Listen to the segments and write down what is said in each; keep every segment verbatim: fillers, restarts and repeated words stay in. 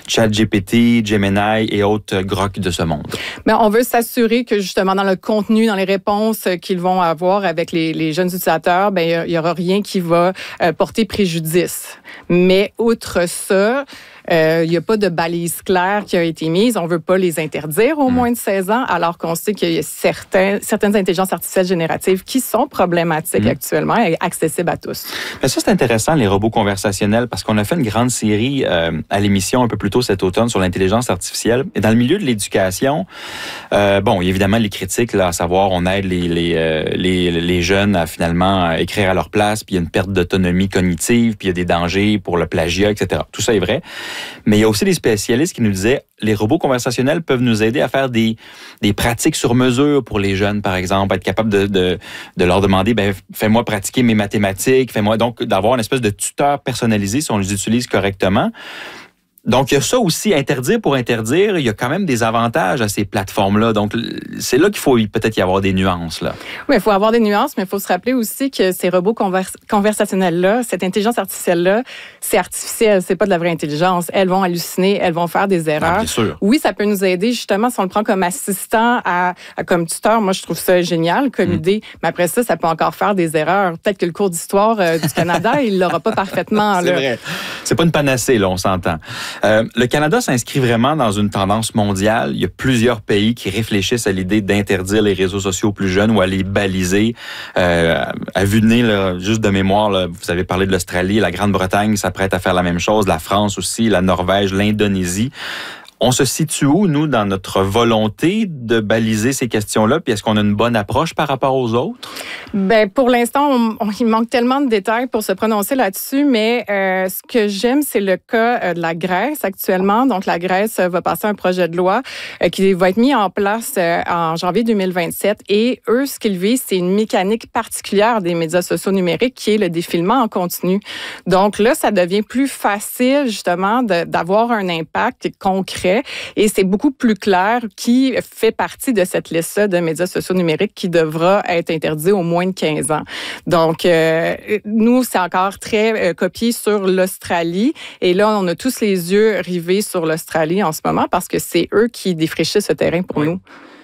ChatGPT, Gemini et autres grocs de ce monde? Mais on veut s'assurer que justement dans le contenu, dans les réponses qu'ils vont avoir avec les, les jeunes utilisateurs, ben il y aura rien qui va euh, porter préjudice. Mais outre ça, il euh, n'y a pas de balise claire qui a été mise. On ne veut pas les interdire au mmh. moins de seize ans, alors qu'on sait qu'il y a certains, certaines intelligences artificielles génératives qui sont problématiques mmh. actuellement et accessibles à tous. Mais ça, c'est intéressant, les robots conversationnels, parce qu'on a fait une grande série euh, à l'émission un peu plus tôt cet automne sur l'intelligence artificielle. Et dans le milieu de l'éducation, euh, bon, évidemment, les critiques, là, à savoir, on aide les, les, euh, les, les jeunes à finalement écrire à leur place, puis il y a une perte d'autonomie cognitive, puis il y a des dangers pour le plagiat, et cetera. Tout ça est vrai. Mais il y a aussi des spécialistes qui nous disaient les robots conversationnels peuvent nous aider à faire des, des pratiques sur mesure pour les jeunes, par exemple, être capable de, de, de leur demander ben, fais-moi pratiquer mes mathématiques, fais-moi donc d'avoir une espèce de tuteur personnalisé si on les utilise correctement. Donc, il y a ça aussi, interdire pour interdire, il y a quand même des avantages à ces plateformes-là. Donc, c'est là qu'il faut peut-être y avoir des nuances, là. Oui, il faut avoir des nuances, mais il faut se rappeler aussi que ces robots convers- conversationnels-là, cette intelligence artificielle-là, c'est artificiel, c'est pas de la vraie intelligence. Elles vont halluciner, elles vont faire des erreurs. Ah, bien sûr. Oui, ça peut nous aider, justement, si on le prend comme assistant, à, à comme tuteur. Moi, je trouve ça génial comme mm. idée. Mais après ça, ça peut encore faire des erreurs. Peut-être que le cours d'histoire euh, du Canada, il l'aura pas parfaitement. C'est là. vrai. C'est pas une panacée, là, on s'entend. Euh, le Canada s'inscrit vraiment dans une tendance mondiale. Il y a plusieurs pays qui réfléchissent à l'idée d'interdire les réseaux sociaux aux plus jeunes ou à les baliser. Euh, à vue de nez, là, juste de mémoire, là, vous avez parlé de l'Australie, la Grande-Bretagne s'apprête à faire la même chose, la France aussi, la Norvège, l'Indonésie. On se situe où, nous, dans notre volonté de baliser ces questions-là? Puis est-ce qu'on a une bonne approche par rapport aux autres? Bien, pour l'instant, on, on, il manque tellement de détails pour se prononcer là-dessus, mais euh, ce que j'aime, c'est le cas euh, de la Grèce actuellement. Donc, la Grèce euh, va passer un projet de loi euh, qui va être mis en place euh, en janvier deux mille vingt-sept. Et eux, ce qu'ils visent, c'est une mécanique particulière des médias sociaux numériques qui est le défilement en continu. Donc là, ça devient plus facile, justement, de, d'avoir un impact concret. Et c'est beaucoup plus clair qui fait partie de cette liste-là de médias sociaux numériques qui devra être interdit au moins de quinze ans. Donc, euh, nous, c'est encore très euh, copié sur l'Australie. Et là, on a tous les yeux rivés sur l'Australie en ce moment parce que c'est eux qui défrichent ce terrain pour oui. nous.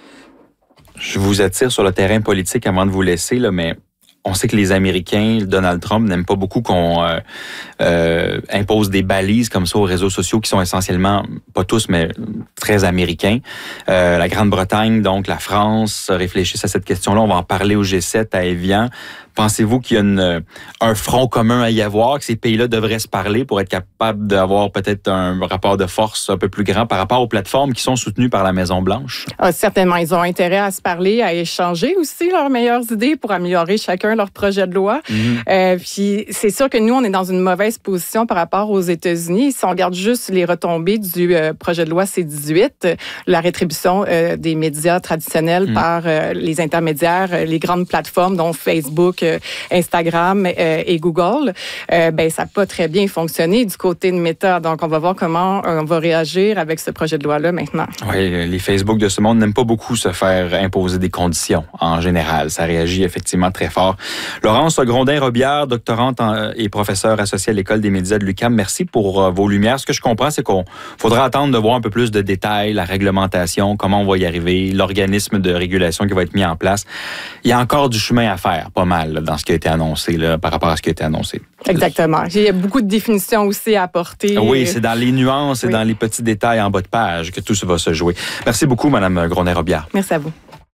Je vous attire sur le terrain politique avant de vous laisser, là, mais on sait que les Américains, Donald Trump, n'aiment pas beaucoup qu'on euh, euh, impose des balises comme ça aux réseaux sociaux qui sont essentiellement, pas tous, mais très américains. Euh, la Grande-Bretagne, donc la France, réfléchissent à cette question-là. On va en parler au G sept à Évian. Pensez-vous qu'il y a une, un front commun à y avoir, que ces pays-là devraient se parler pour être capables d'avoir peut-être un rapport de force un peu plus grand par rapport aux plateformes qui sont soutenues par la Maison-Blanche? Ah, certainement. Ils ont intérêt à se parler, à échanger aussi leurs meilleures idées pour améliorer chacun leur projet de loi. Mm-hmm. Euh, puis c'est sûr que nous, on est dans une mauvaise position par rapport aux États-Unis. Si on regarde juste les retombées du euh, projet de loi C dix-huit, la rétribution euh, des médias traditionnels mm. par euh, les intermédiaires, les grandes plateformes, dont Facebook, Instagram euh, et Google, euh, ben ça n'a pas très bien fonctionné du côté de Meta. Donc, on va voir comment on va réagir avec ce projet de loi-là maintenant. Oui, les Facebook de ce monde n'aiment pas beaucoup se faire imposer des conditions en général. Ça réagit effectivement très fort. Laurence Grondin-Robillard, doctorante en, et professeure associée à l'École des médias de l'U Q A M, merci pour euh, vos lumières. Ce que je comprends, c'est qu'on faudra attendre de voir un peu plus de détails, la réglementation, comment on va y arriver, l'organisme de régulation qui va être mis en place. Il y a encore du chemin à faire, pas mal, là, dans ce qui a été annoncé, là, par rapport à ce qui a été annoncé. Exactement. Il y a beaucoup de définitions aussi à apporter. Oui, c'est dans les nuances et oui. dans les petits détails en bas de page que tout ça va se jouer. Merci beaucoup, Mme Grondin-Robillard. Merci à vous.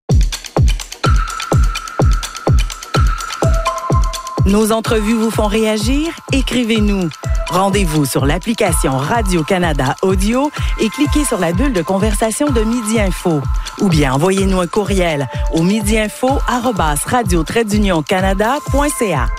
Nos entrevues vous font réagir? Écrivez-nous. Rendez-vous sur l'application Radio-Canada Audio et cliquez sur la bulle de conversation de Midi Info. Ou bien envoyez-nous un courriel au midiinfo arobase radio trait d'union canada point c a.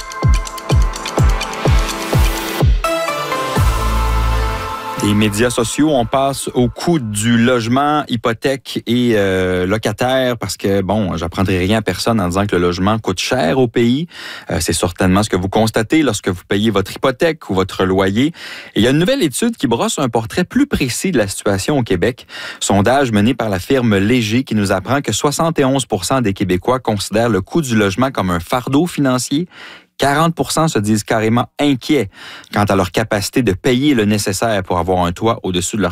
Les médias sociaux, on passe au coût du logement, hypothèque et euh, locataire parce que, bon, j'apprendrai rien à personne en disant que le logement coûte cher au pays. Euh, c'est certainement ce que vous constatez lorsque vous payez votre hypothèque ou votre loyer. Et il y a une nouvelle étude qui brosse un portrait plus précis de la situation au Québec. Sondage mené par la firme Léger qui nous apprend que soixante et onze pour cent des Québécois considèrent le coût du logement comme un fardeau financier. quarante pour cent se disent carrément inquiets quant à leur capacité de payer le nécessaire pour avoir un toit au-dessus de leur